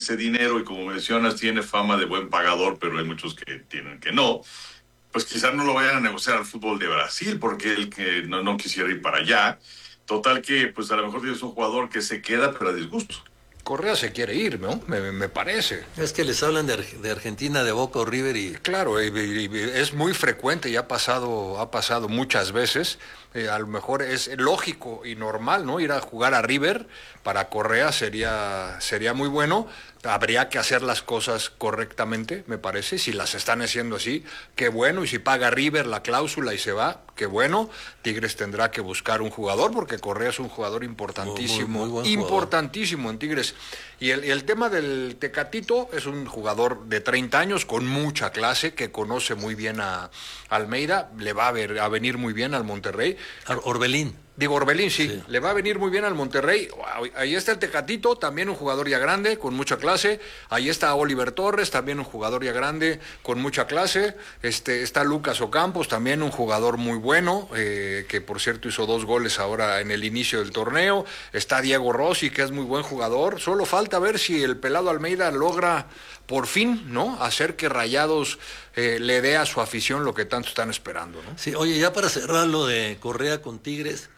ese dinero y como mencionas tiene fama de buen pagador, pero hay muchos que tienen que no, pues quizás no lo vayan a negociar al fútbol de Brasil porque él que no quisiera ir para allá. Total que pues a lo mejor tienes un jugador que se queda pero a disgusto. Correa se quiere ir, ¿no? Me parece. Es que les hablan de Argentina, de Boca o River y... Claro, y es muy frecuente y ha pasado muchas veces. A lo mejor es lógico y normal, ¿no? Ir a jugar a River para Correa sería muy bueno. Habría que hacer las cosas correctamente, me parece. Si las están haciendo así, qué bueno. Y si paga River la cláusula y se va, qué bueno. Tigres tendrá que buscar un jugador porque Correa es un jugador importantísimo. Muy buen importantísimo jugador en Tigres. Y el tema del Tecatito es un jugador de 30 años con mucha clase que conoce muy bien a Almeida. Le va a venir muy bien al Monterrey. Orbelín. Digo, Orbelín, sí, le va a venir muy bien al Monterrey. Ahí está el Tecatito, también un jugador ya grande, con mucha clase. Ahí está Oliver Torres, también un jugador ya grande, con mucha clase. Está Lucas Ocampos, también un jugador muy bueno, que por cierto hizo 2 goles ahora en el inicio del torneo. Está Diego Rossi, que es muy buen jugador. Solo falta ver si el pelado Almeida logra por fin, ¿no?, hacer que Rayados le dé a su afición lo que tanto están esperando, ¿no? Sí, oye, ya para cerrar lo de Correa con Tigres...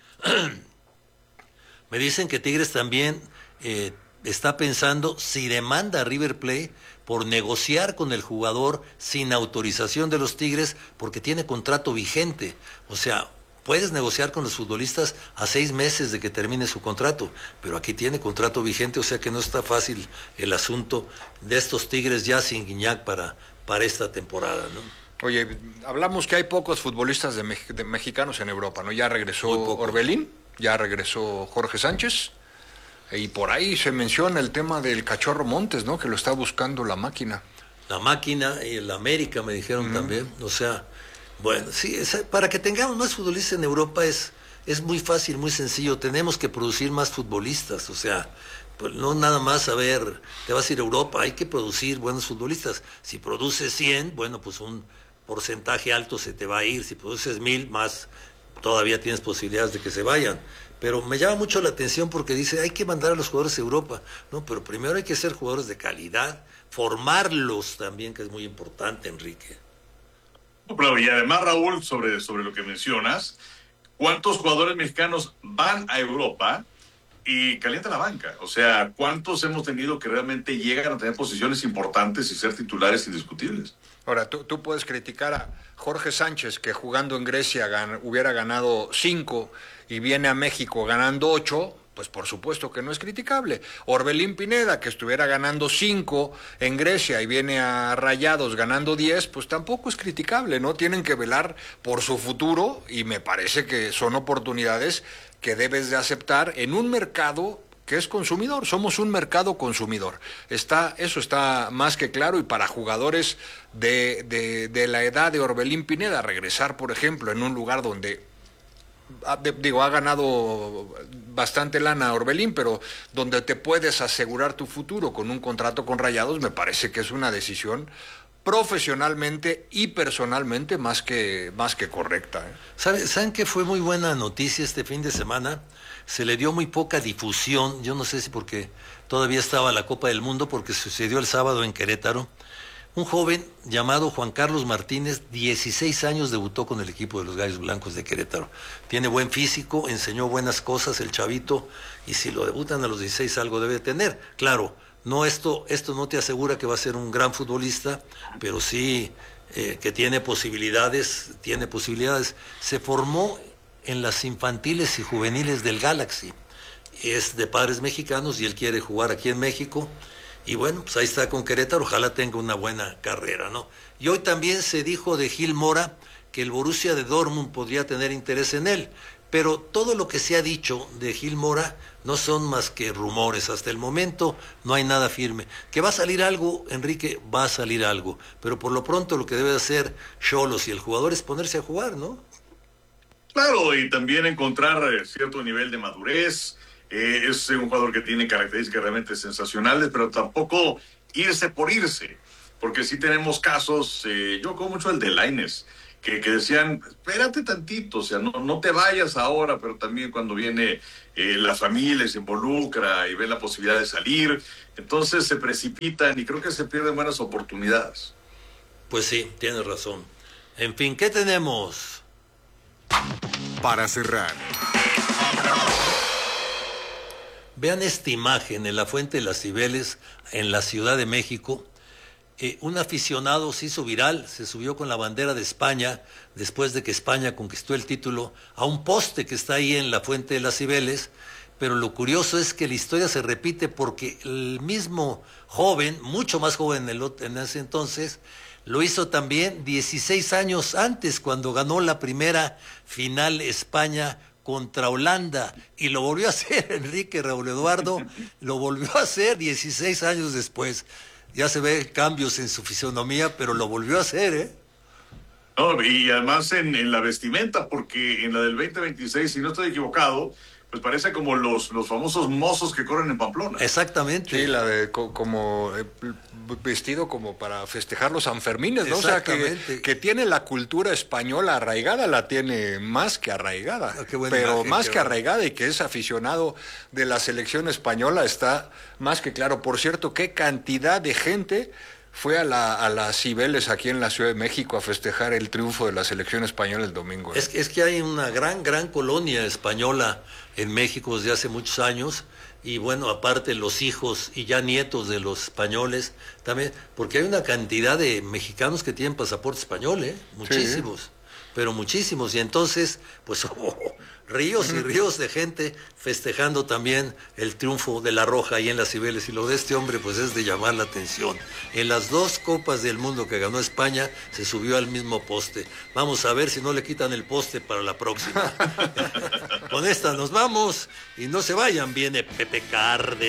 Me dicen que Tigres también está pensando si demanda a River Plate por negociar con el jugador sin autorización de los Tigres porque tiene contrato vigente. O sea, puedes negociar con los futbolistas a 6 meses de que termine su contrato, pero aquí tiene contrato vigente, o sea que no está fácil el asunto de estos Tigres ya sin Guiñac para esta temporada, ¿no? Oye, hablamos que hay pocos futbolistas de mexicanos en Europa, ¿no? Ya regresó Orbelín, ya regresó Jorge Sánchez, y por ahí se menciona el tema del Cachorro Montes, ¿no? Que lo está buscando la máquina. La máquina y el América me dijeron también, o sea, bueno, sí, para que tengamos más futbolistas en Europa es muy fácil, muy sencillo, tenemos que producir más futbolistas, o sea... Pues no nada más, a ver, te vas a ir a Europa, hay que producir buenos futbolistas. Si produces 100, bueno, pues un porcentaje alto se te va a ir. Si produces 1000, más todavía tienes posibilidades de que se vayan. Pero me llama mucho la atención porque dice, hay que mandar a los jugadores a Europa. No, pero primero hay que ser jugadores de calidad, formarlos también, que es muy importante, Enrique. Claro, y además, Raúl, sobre lo que mencionas, ¿cuántos jugadores mexicanos van a Europa y calienta la banca? O sea, ¿cuántos hemos tenido que realmente llegan a tener posiciones importantes y ser titulares indiscutibles? Ahora, tú puedes criticar a Jorge Sánchez, que jugando en Grecia hubiera ganado 5 y viene a México ganando 8, pues por supuesto que no es criticable. Orbelín Pineda, que estuviera ganando 5 en Grecia y viene a Rayados ganando 10, pues tampoco es criticable, ¿no? Tienen que velar por su futuro y me parece que son oportunidades que debes de aceptar en un mercado que es consumidor. Somos un mercado consumidor. Eso está más que claro, y para jugadores de la edad de Orbelín Pineda, regresar, por ejemplo, en un lugar donde ha ganado bastante lana Orbelín, pero donde te puedes asegurar tu futuro con un contrato con Rayados, me parece que es una decisión profesionalmente y personalmente más que correcta. ¿Saben qué fue muy buena noticia este fin de semana? Se le dio muy poca difusión, yo no sé si porque todavía estaba la Copa del Mundo, porque sucedió el sábado en Querétaro. Un joven llamado Juan Carlos Martínez, 16 años, debutó con el equipo de los Gallos Blancos de Querétaro. Tiene buen físico, enseñó buenas cosas el chavito, y si lo debutan a los 16 algo debe tener. Claro, no esto no te asegura que va a ser un gran futbolista, pero sí que tiene posibilidades. Se formó en las infantiles y juveniles del Galaxy. Es de padres mexicanos y él quiere jugar aquí en México. Y bueno, pues ahí está con Querétaro, ojalá tenga una buena carrera, ¿no? Y hoy también se dijo de Gil Mora que el Borussia de Dortmund podría tener interés en él. Pero todo lo que se ha dicho de Gil Mora no son más que rumores. Hasta el momento no hay nada firme. Que va a salir algo, Enrique, va a salir algo. Pero por lo pronto lo que debe hacer Xolos y el jugador es ponerse a jugar, ¿no? Claro, y también encontrar cierto nivel de madurez. Es un jugador que tiene características realmente sensacionales, pero tampoco irse por irse. Porque sí tenemos casos, yo como mucho el de Lainez, que decían, espérate tantito, o sea, no te vayas ahora, pero también cuando viene la familia se involucra y ve la posibilidad de salir, entonces se precipitan y creo que se pierden buenas oportunidades. Pues sí, tienes razón. En fin, ¿qué tenemos? Para cerrar, Vean esta imagen en la Fuente de las Cibeles, en la Ciudad de México. Un aficionado se hizo viral, se subió con la bandera de España, después de que España conquistó el título, a un poste que está ahí en la Fuente de las Cibeles. Pero lo curioso es que la historia se repite porque el mismo joven, mucho más joven en ese entonces, lo hizo también 16 años antes, cuando ganó la primera final España contra Holanda, y lo volvió a hacer Enrique Raúl Eduardo, lo volvió a hacer 16 años después. Ya se ve cambios en su fisonomía, pero lo volvió a hacer, ¿eh? No, y además en la vestimenta, porque en la del 2026, si no estoy equivocado, pues parece como los famosos mozos que corren en Pamplona. Exactamente. Sí, la de como vestido como para festejar los Sanfermines, ¿no? O sea, que tiene la cultura española arraigada, la tiene más que arraigada. Qué buena pero imagen, más que arraigada, y que es aficionado de la selección española está más que claro. Por cierto, qué cantidad de gente fue a las Cibeles aquí en la Ciudad de México a festejar el triunfo de la selección española el domingo. Es que hay una gran colonia española en México desde hace muchos años, y bueno, aparte los hijos y ya nietos de los españoles también, porque hay una cantidad de mexicanos que tienen pasaporte español, muchísimos, sí, pero muchísimos, y entonces pues ríos y ríos de gente festejando también el triunfo de la Roja ahí en las Cibeles. Y lo de este hombre pues es de llamar la atención. En las 2 Copas del Mundo que ganó España se subió al mismo poste. Vamos a ver si no le quitan el poste para la próxima. Con esta nos vamos y no se vayan, viene Pepe Cárdenas.